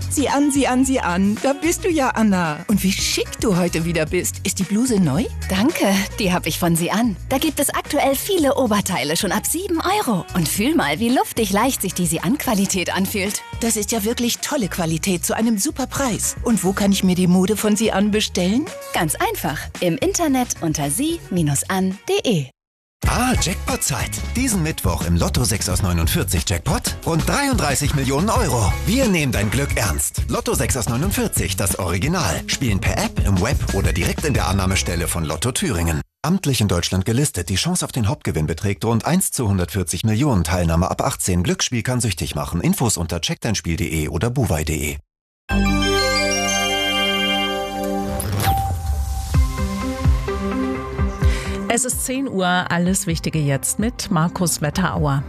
Sieh an, sieh an, sieh an. Da bist du ja, Anna. Und wie schick du heute wieder bist. Ist die Bluse neu? Danke, die habe ich von Sie an. Da gibt es aktuell viele Oberteile schon ab 7 €. Und fühl mal, wie luftig leicht sich die Sie-an-Qualität anfühlt. Das ist ja wirklich tolle Qualität zu einem super Preis. Und wo kann ich mir die Mode von Sie an bestellen? Ganz einfach. Im Internet unter sie-an.de. Jackpot-Zeit. Diesen Mittwoch im Lotto 6 aus 49 Jackpot rund 33 Millionen €. Wir nehmen dein Glück ernst. Lotto 6 aus 49, das Original. Spielen per App, im Web oder direkt in der Annahmestelle von Lotto Thüringen. Amtlich in Deutschland gelistet. Die Chance auf den Hauptgewinn beträgt rund 1 zu 140 Millionen. Teilnahme ab 18. Glücksspiel kann süchtig machen. Infos unter checkdeinspiel.de oder buwei.de. Es ist 10 Uhr, alles Wichtige jetzt mit Markus Wetterauer.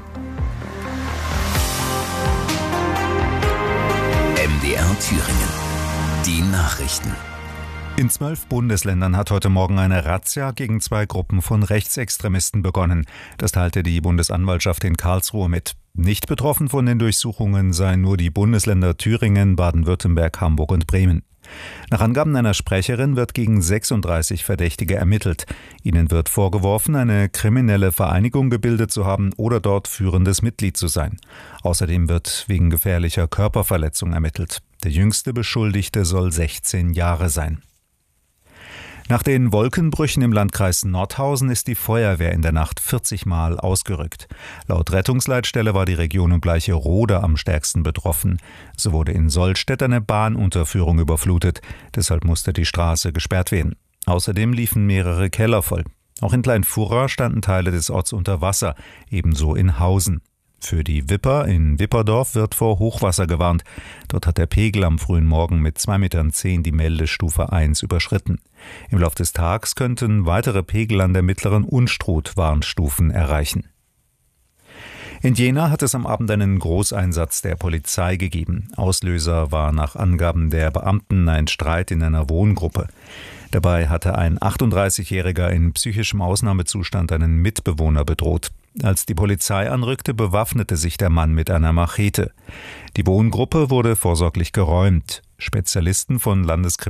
MDR Thüringen. Die Nachrichten. In 12 Bundesländern hat heute Morgen eine Razzia gegen 2 Gruppen von Rechtsextremisten begonnen. Das teilte die Bundesanwaltschaft in Karlsruhe mit. Nicht betroffen von den Durchsuchungen seien nur die Bundesländer Thüringen, Baden-Württemberg, Hamburg und Bremen. Nach Angaben einer Sprecherin wird gegen 36 Verdächtige ermittelt. Ihnen wird vorgeworfen, eine kriminelle Vereinigung gebildet zu haben oder dort führendes Mitglied zu sein. Außerdem wird wegen gefährlicher Körperverletzung ermittelt. Der jüngste Beschuldigte soll 16 Jahre sein. Nach den Wolkenbrüchen im Landkreis Nordhausen ist die Feuerwehr in der Nacht 40 Mal ausgerückt. Laut Rettungsleitstelle war die Region um Bleicherode am stärksten betroffen. So wurde in Sollstedt eine Bahnunterführung überflutet. Deshalb musste die Straße gesperrt werden. Außerdem liefen mehrere Keller voll. Auch in Kleinfurra standen Teile des Orts unter Wasser, ebenso in Hausen. Für die Wipper in Wipperdorf wird vor Hochwasser gewarnt. Dort hat der Pegel am frühen Morgen mit 2,10 Metern die Meldestufe 1 überschritten. Im Laufe des Tages könnten weitere Pegel an der mittleren Unstrut-Warnstufen erreichen. In Jena hat es am Abend einen Großeinsatz der Polizei gegeben. Auslöser war nach Angaben der Beamten ein Streit in einer Wohngruppe. Dabei hatte ein 38-Jähriger in psychischem Ausnahmezustand einen Mitbewohner bedroht. Als die Polizei anrückte, bewaffnete sich der Mann mit einer Machete. Die Wohngruppe wurde vorsorglich geräumt. Spezialisten von